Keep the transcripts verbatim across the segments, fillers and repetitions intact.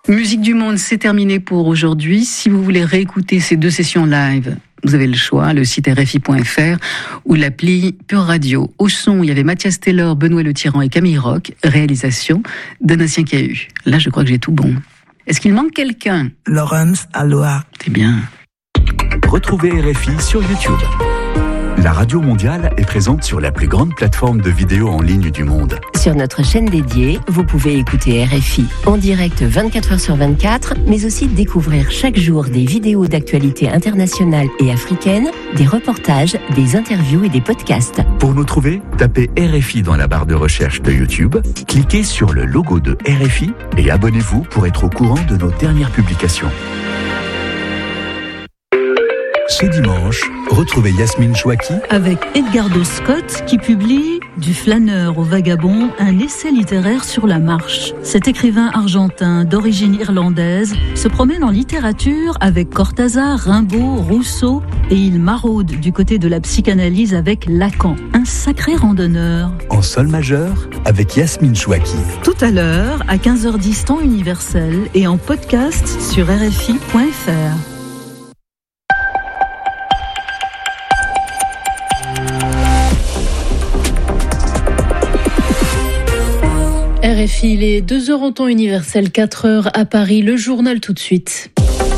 Musique du Monde, c'est terminé pour aujourd'hui. Si vous voulez réécouter ces deux sessions live, vous avez le choix, le site R F I point F R ou l'appli Pure Radio. Au son, il y avait Mathias Taylor, Benoît Le Tyran et Camille Roch. Réalisation, Donatien Cahu. Là, je crois que j'ai tout bon. Est-ce qu'il manque quelqu'un? Laurence Aloha. C'est bien. Retrouvez R F I sur YouTube. La radio mondiale est présente sur la plus grande plateforme de vidéos en ligne du monde. Sur notre chaîne dédiée, vous pouvez écouter R F I en direct vingt-quatre heures sur vingt-quatre, mais aussi découvrir chaque jour des vidéos d'actualité internationale et africaine, des reportages, des interviews et des podcasts. Pour nous trouver, tapez R F I dans la barre de recherche de YouTube, cliquez sur le logo de R F I et abonnez-vous pour être au courant de nos dernières publications. Ce dimanche, retrouvez Yasmine Chouaki avec Edgardo Scott qui publie Du flâneur au vagabond, un essai littéraire sur la marche. Cet écrivain argentin d'origine irlandaise se promène en littérature avec Cortázar, Rimbaud, Rousseau et il maraude du côté de la psychanalyse avec Lacan. Un sacré randonneur. En sol majeur avec Yasmine Chouaki. Tout à l'heure à quinze heures dix temps universel et en podcast sur R F I point F R. R F I, il est deux heures en temps universel, quatre heures à Paris. Le journal tout de suite.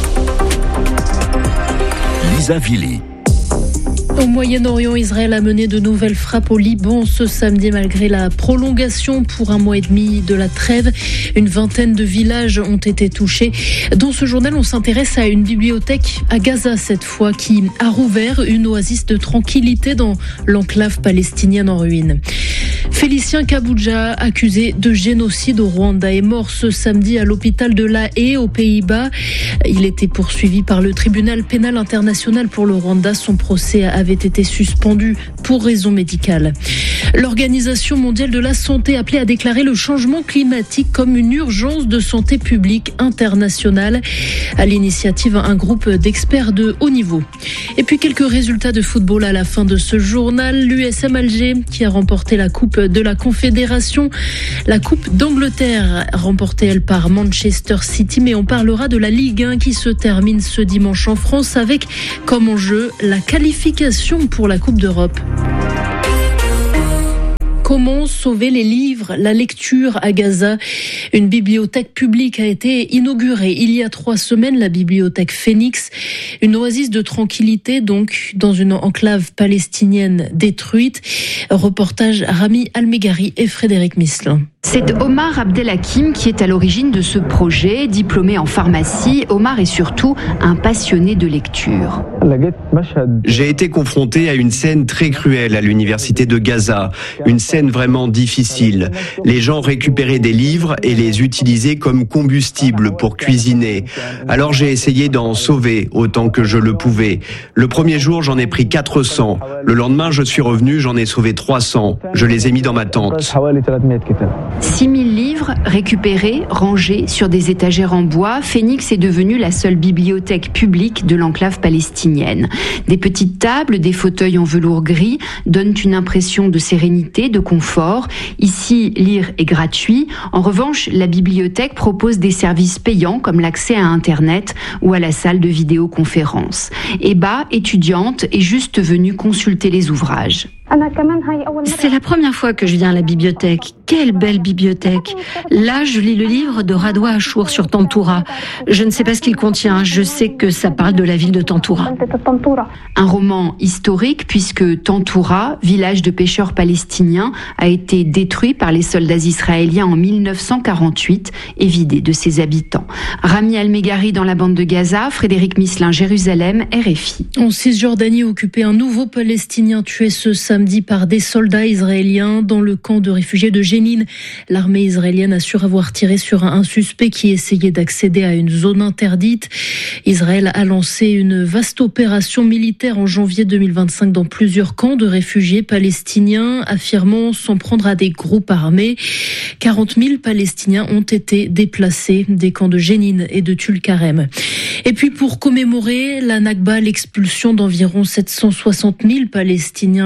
Lisa Vili. Au Moyen-Orient, Israël a mené de nouvelles frappes au Liban ce samedi malgré la prolongation pour un mois et demi de la trêve. Une vingtaine de villages ont été touchés. Dans ce journal, on s'intéresse à une bibliothèque à Gaza cette fois qui a rouvert, une oasis de tranquillité dans l'enclave palestinienne en ruine. Félicien Kaboudja, accusé de génocide au Rwanda, est mort ce samedi à l'hôpital de La Haye aux Pays-Bas. Il était poursuivi par le tribunal pénal international pour le Rwanda. Son procès avait été suspendu pour raison médicale. L'Organisation mondiale de la santé appelée à déclarer le changement climatique comme une urgence de santé publique internationale. À l'initiative, un groupe d'experts de haut niveau. Et puis quelques résultats de football à la fin de ce journal. L'U S M Alger qui a remporté la Coupe de la Confédération. La Coupe d'Angleterre remportée elle par Manchester City. Mais on parlera de la Ligue un qui se termine ce dimanche en France avec comme enjeu la qualification pour la Coupe d'Europe. Comment sauver les livres, la lecture à Gaza? Une bibliothèque publique a été inaugurée il y a trois semaines, la bibliothèque Phoenix. Une oasis de tranquillité, donc, dans une enclave palestinienne détruite. Reportage Rami Almegari et Frédéric Misselin. C'est Omar Abdelhakim qui est à l'origine de ce projet. Diplômé en pharmacie, Omar est surtout un passionné de lecture. J'ai été confronté à une scène très cruelle à l'université de Gaza. Une scène vraiment difficile. Les gens récupéraient des livres et les utilisaient comme combustible pour cuisiner. Alors j'ai essayé d'en sauver autant que je le pouvais. Le premier jour, j'en ai pris quatre cents. Le lendemain, je suis revenu, j'en ai sauvé trois cents. Je les ai mis dans ma tente. six mille livres récupérés, rangés sur des étagères en bois. Phoenix est devenue la seule bibliothèque publique de l'enclave palestinienne. Des petites tables, des fauteuils en velours gris donnent une impression de sérénité, de confort. Ici, lire est gratuit. En revanche, la bibliothèque propose des services payants comme l'accès à Internet ou à la salle de vidéoconférence. Eba, étudiante, est juste venue consulter les ouvrages. C'est la première fois que je viens à la bibliothèque. Quelle belle bibliothèque. Là, je lis le livre de Radwa Achour sur Tantoura. Je ne sais pas ce qu'il contient, je sais que ça parle de la ville de Tantoura. Un roman historique puisque Tantoura, village de pêcheurs palestiniens, a été détruit par les soldats israéliens en mille neuf cent quarante-huit et vidé de ses habitants. Rami Almegari dans la bande de Gaza, Frédéric Misselin, Jérusalem, R F I. En Cisjordanie, occupé, un nouveau Palestinien tué ce samedi par des soldats israéliens dans le camp de réfugiés de Jénine. L'armée israélienne assure avoir tiré sur un suspect qui essayait d'accéder à une zone interdite. Israël a lancé une vaste opération militaire en janvier deux mille vingt-cinq dans plusieurs camps de réfugiés palestiniens, affirmant s'en prendre à des groupes armés. quarante mille Palestiniens ont été déplacés des camps de Jénine et de Tulkarem. Et puis pour commémorer la Nakba, l'expulsion d'environ sept cent soixante mille Palestiniens lors de la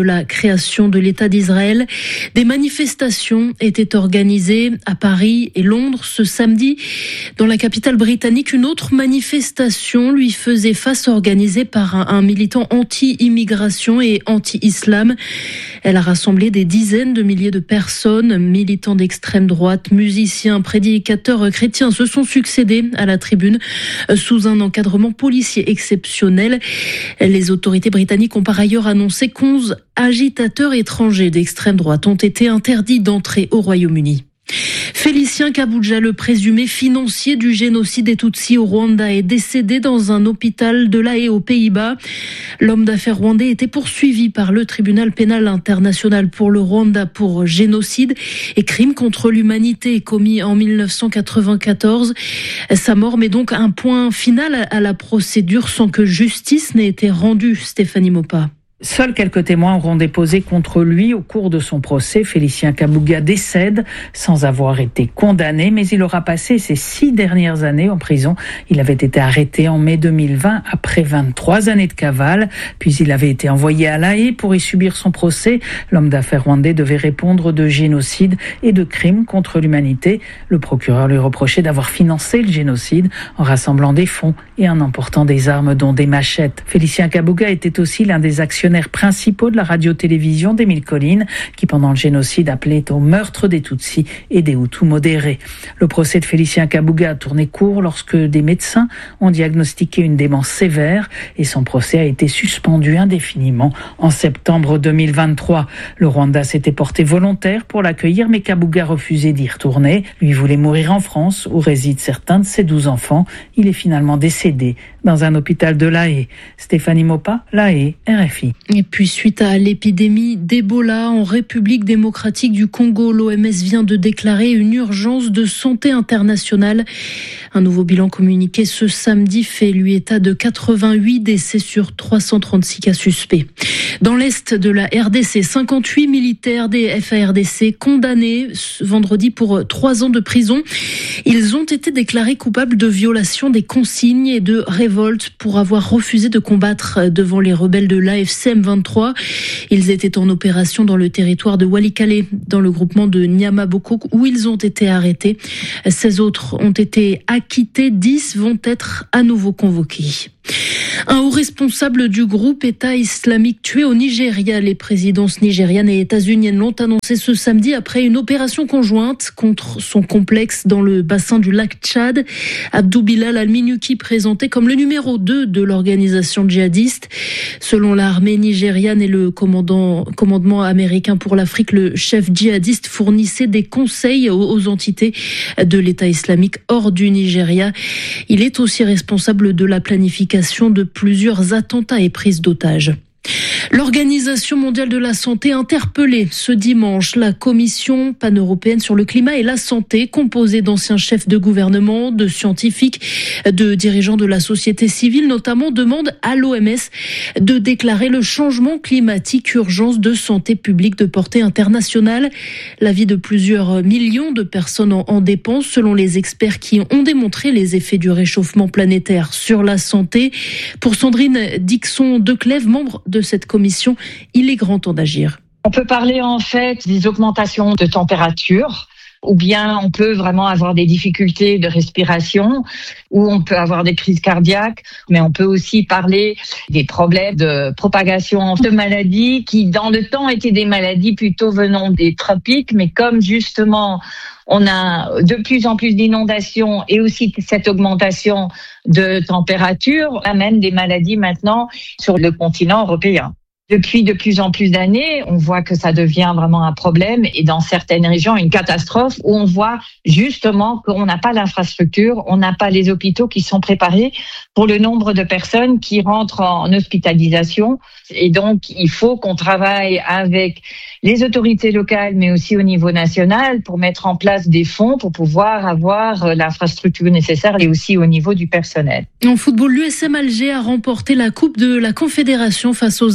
la création de l'État d'Israël. Des manifestations étaient organisées à Paris et Londres ce samedi. Dans la capitale britannique, une autre manifestation lui faisait face, organisée par un, un militant anti-immigration et anti-islam. Elle a rassemblé des dizaines de milliers de personnes. Militants d'extrême droite, musiciens, prédicateurs chrétiens se sont succédés à la tribune sous un encadrement policier exceptionnel. Les autorités britanniques ont par ailleurs annoncé qu'onze agitateurs étrangers d'extrême droite ont été interdits d'entrer au Royaume-Uni. Félicien Kabuga, le présumé financier du génocide des Tutsis au Rwanda, est décédé dans un hôpital de La Haye aux Pays-Bas. L'homme d'affaires rwandais était poursuivi par le tribunal pénal international pour le Rwanda pour génocide et crime contre l'humanité commis en mille neuf cent quatre-vingt-quatorze. Sa mort met donc un point final à la procédure sans que justice n'ait été rendue. Stéphanie Mopa. Seuls quelques témoins auront déposé contre lui au cours de son procès. Félicien Kabuga décède sans avoir été condamné, mais il aura passé ses six dernières années en prison. Il avait été arrêté en mai deux mille vingt après vingt-trois années de cavale, puis il avait été envoyé à La Haye pour y subir son procès. L'homme d'affaires rwandais devait répondre de génocide et de crimes contre l'humanité. Le procureur lui reprochait d'avoir financé le génocide en rassemblant des fonds et en emportant des armes dont des machettes. Félicien Kabuga était aussi l'un des actionnaires principaux de la radio-télévision d'Émile Colline, qui pendant le génocide appelait au meurtre des Tutsis et des Hutus modérés. Le procès de Félicien Kabuga a tourné court lorsque des médecins ont diagnostiqué une démence sévère et son procès a été suspendu indéfiniment en septembre deux mille vingt-trois. Le Rwanda s'était porté volontaire pour l'accueillir, mais Kabuga refusait d'y retourner. Lui voulait mourir en France, où résident certains de ses douze enfants. Il est finalement décédé dans un hôpital de La Haye. Stéphanie Mopa, La Haye, R F I. Et puis suite à l'épidémie d'Ebola en République démocratique du Congo, l'O M S vient de déclarer une urgence de santé internationale. Un nouveau bilan communiqué ce samedi fait lui état de quatre-vingt-huit décès sur trois cent trente-six cas suspects. Dans l'est de la R D C, cinquante-huit militaires des F A R D C condamnés vendredi pour trois ans de prison. Ils ont été déclarés coupables de violation des consignes et de révolte pour avoir refusé de combattre devant les rebelles de l'A F C M vingt-trois. Ils étaient en opération dans le territoire de Walikale, dans le groupement de Nyamaboko, où ils ont été arrêtés. seize autres ont été acquittés, dix vont être à nouveau convoqués. Un haut responsable du groupe État islamique tué au Nigeria. Les présidences nigériane et états-uniennes l'ont annoncé ce samedi après une opération conjointe contre son complexe dans le bassin du lac Tchad. Abdou Bilal al-Minuki, présenté comme le numéro deux de l'organisation djihadiste. Selon l'armée nigériane et le commandant, commandement américain pour l'Afrique, le chef djihadiste fournissait des conseils aux, aux entités de l'État islamique hors du Nigeria. Il est aussi responsable de la planification de plusieurs attentats et prises d'otages. L'Organisation mondiale de la santé a interpellé ce dimanche la Commission pan-européenne sur le climat et la santé, composée d'anciens chefs de gouvernement, de scientifiques, de dirigeants de la société civile notamment, demande à l'O M S de déclarer le changement climatique urgence de santé publique de portée internationale. La vie de plusieurs millions de personnes en, en dépend, selon les experts qui ont démontré les effets du réchauffement planétaire sur la santé. Pour Sandrine Dixon-Declève, membre de cette commission, il est grand temps d'agir. On peut parler en fait des augmentations de température, ou bien on peut vraiment avoir des difficultés de respiration, ou on peut avoir des crises cardiaques, mais on peut aussi parler des problèmes de propagation de maladies qui dans le temps étaient des maladies plutôt venant des tropiques, mais comme justement on a de plus en plus d'inondations et aussi cette augmentation de température amène des maladies maintenant sur le continent européen. Depuis de plus en plus d'années, on voit que ça devient vraiment un problème et dans certaines régions, une catastrophe où on voit justement qu'on n'a pas l'infrastructure, on n'a pas les hôpitaux qui sont préparés pour le nombre de personnes qui rentrent en hospitalisation. Et donc, il faut qu'on travaille avec les autorités locales, mais aussi au niveau national, pour mettre en place des fonds pour pouvoir avoir l'infrastructure nécessaire et aussi au niveau du personnel. En football, l'U S M Alger a remporté la Coupe de la Confédération face aux Amalek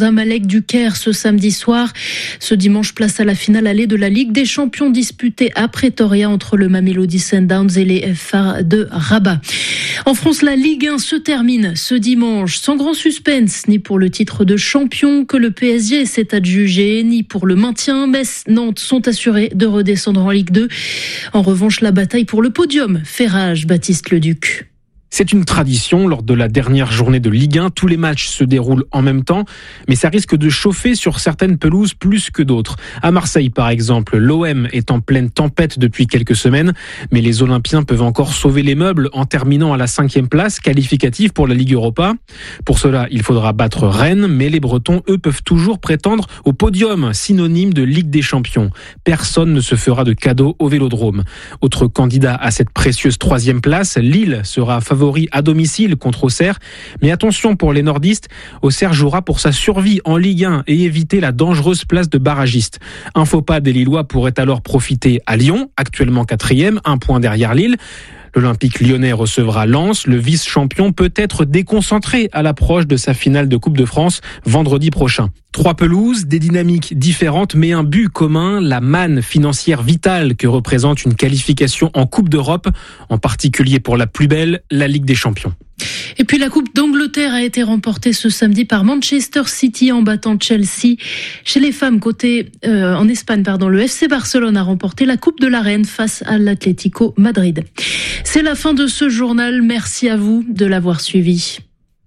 l'Olympique du Caire ce samedi soir. Ce dimanche, place à la finale allée de la Ligue des Champions disputée à Pretoria entre le Mamelodi Sundowns et les F A de Rabat. En France, la Ligue un se termine ce dimanche sans grand suspense, ni pour le titre de champion que le P S G s'est adjugé, ni pour le maintien. Metz, Nantes sont assurés de redescendre en Ligue deux. En revanche, la bataille pour le podium fait rage, Baptiste Leduc. C'est une tradition, lors de la dernière journée de Ligue un, tous les matchs se déroulent en même temps, mais ça risque de chauffer sur certaines pelouses plus que d'autres. À Marseille, par exemple, l'O M est en pleine tempête depuis quelques semaines, mais les Olympiens peuvent encore sauver les meubles en terminant à la cinquième place, qualificative pour la Ligue Europa. Pour cela, il faudra battre Rennes, mais les Bretons, eux, peuvent toujours prétendre au podium, synonyme de Ligue des Champions. Personne ne se fera de cadeau au Vélodrome. Autre candidat à cette précieuse troisième place, Lille sera favori à domicile contre Auxerre. Mais attention pour les nordistes, Auxerre jouera pour sa survie en Ligue un et éviter la dangereuse place de barragiste. Un faux pas des Lillois pourrait alors profiter à Lyon, actuellement quatrième, un point derrière Lille. L'Olympique lyonnais recevra Lens. Le vice-champion peut être déconcentré à l'approche de sa finale de Coupe de France vendredi prochain. Trois pelouses, des dynamiques différentes, mais un but commun, la manne financière vitale que représente une qualification en Coupe d'Europe, en particulier pour la plus belle, la Ligue des Champions. Et puis la Coupe d'Angleterre a été remportée ce samedi par Manchester City en battant Chelsea. Chez les femmes, côté euh, en Espagne, pardon, le F C Barcelone a remporté la Coupe de la Reine face à l'Atlético Madrid. C'est la fin de ce journal. Merci à vous de l'avoir suivi.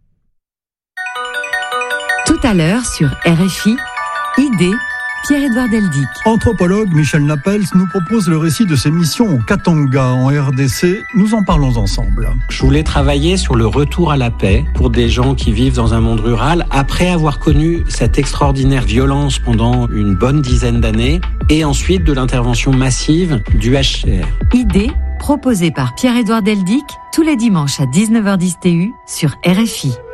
Tout à l'heure sur R F I, idée, Pierre-Édouard Deldic. Anthropologue Michel Napels nous propose le récit de ses missions au Katanga en R D C. Nous en parlons ensemble. Je voulais travailler sur le retour à la paix pour des gens qui vivent dans un monde rural après avoir connu cette extraordinaire violence pendant une bonne dizaine d'années et ensuite de l'intervention massive du H C R. Idée proposée par Pierre-Édouard Deldic tous les dimanches à dix-neuf heures dix T U sur R F I.